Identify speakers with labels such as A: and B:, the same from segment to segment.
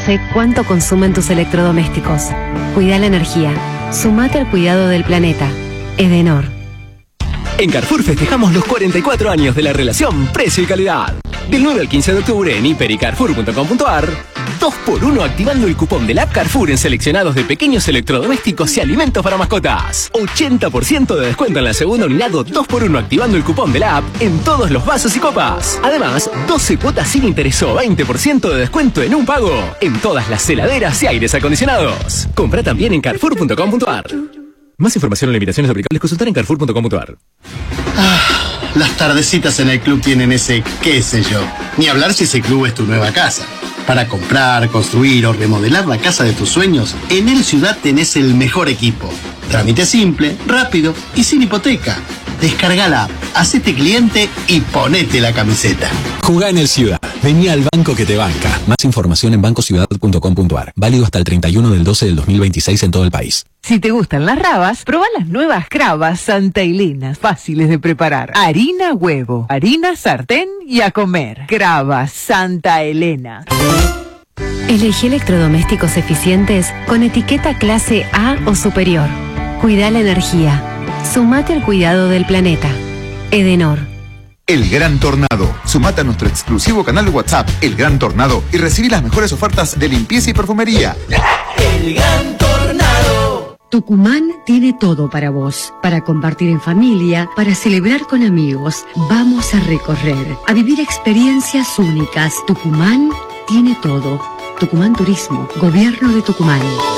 A: conoce cuánto consumen tus electrodomésticos. Cuida la energía. Sumate al cuidado del planeta. Edenor.
B: En Carrefour festejamos los 44 años de la relación precio y calidad. Del 9 al 15 de octubre en hiper y carrefour.com.ar, 2x1 activando el cupón del app Carrefour en seleccionados de pequeños electrodomésticos y alimentos para mascotas. 80% de descuento en la segunda unidad o 2x1 activando el cupón de la app en todos los vasos y copas. Además, 12 cuotas sin interés o 20% de descuento en un pago en todas las heladeras y aires acondicionados. Compra también en carrefour.com.ar. Más información o limitaciones aplicables consultar en carrefour.com.ar.
C: Las tardecitas en el club tienen ese qué sé yo. Ni hablar si ese club es tu nueva casa. Para comprar, construir o remodelar la casa de tus sueños, en El Ciudad tenés el mejor equipo. Trámite simple, rápido y sin hipoteca. Descarga la app, hacete cliente y ponete la camiseta.
D: Jugá en El Ciudad. Vení al banco que te banca. Más información en bancociudad.com.ar. Válido hasta el 31 del 12 del 2026 en todo el país.
E: Si te gustan las rabas, probá las nuevas Cravas Santa Elena, fáciles de preparar. Harina, huevo, harina, sartén y a comer. Cravas Santa Elena.
A: Elegí electrodomésticos eficientes con etiqueta clase A o superior. Cuida la energía. Sumate al cuidado del planeta. Edenor.
F: El Gran Tornado. Sumate a nuestro exclusivo canal de WhatsApp, El Gran Tornado, y recibí las mejores ofertas de limpieza y perfumería.
G: El Gran Tornado.
H: Tucumán tiene todo para vos, para compartir en familia, para celebrar con amigos. Vamos a recorrer, a vivir experiencias únicas. Tucumán tiene todo. Tucumán Turismo, Gobierno de Tucumán.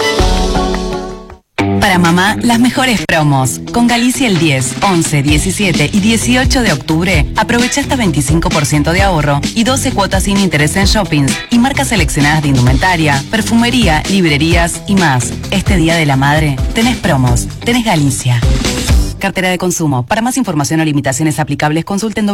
I: Para mamá, las mejores promos. Con Galicia el 10, 11, 17 y 18 de octubre, aprovecha hasta 25% de ahorro y 12 cuotas sin interés en shoppings y marcas seleccionadas de indumentaria, perfumería, librerías y más. Este Día de la Madre, tenés promos, tenés Galicia. Cartera de consumo. Para más información o limitaciones aplicables, consulten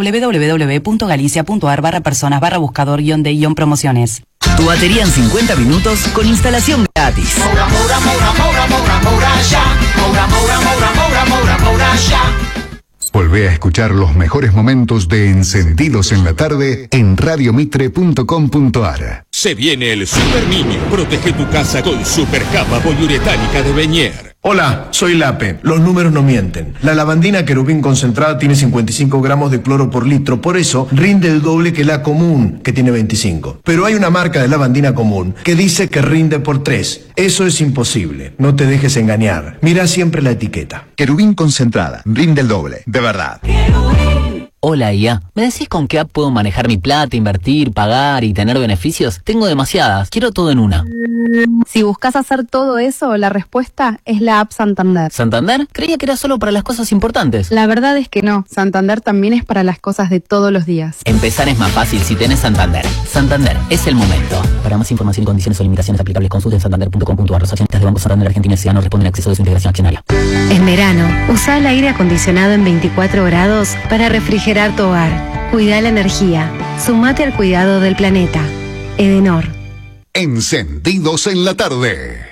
I: www.galicia.ar/personas/buscador-de-promociones.
J: Tu batería en 50 minutos con instalación gratis.
G: Moura, moura, moura, moura, moura, moura, ya. Moura, moura, moura, moura, moura, moura, ya.
K: Volvé a escuchar los mejores momentos de Encendidos en la Tarde en radiomitre.com.ar.
L: Se viene el Super Niño. Protege tu casa con super capa poliuretánica de Beñer.
M: Hola, soy Lape. Los números no mienten. La lavandina Querubín concentrada tiene 55 gramos de cloro por litro, por eso rinde el doble que la común, que tiene 25. Pero hay una marca de lavandina común que dice que rinde por 3. Eso es imposible. No te dejes engañar. Mira siempre la etiqueta.
F: Querubín concentrada. Rinde el doble. De verdad.
J: Hola, IA. ¿Me decís con qué app puedo manejar mi plata, invertir, pagar y tener beneficios? Tengo demasiadas. Quiero todo en una.
N: Si buscas hacer todo eso, la respuesta es la app Santander.
J: ¿Santander? Creía que era solo para las cosas importantes.
N: La verdad es que no. Santander también es para las cosas de todos los días.
J: Empezar es más fácil si tenés Santander. Santander, es el momento. Para más información y condiciones o limitaciones aplicables, consulten santander.com.ar. Los accionistas de Banco Santander Argentina S.A. no responden a exceso de su integración accionaria.
A: En verano, usa el aire acondicionado en 24 grados para refrigerar tu hogar. Cuida la energía. Sumate al cuidado del planeta. Edenor.
K: Encendidos en la Tarde.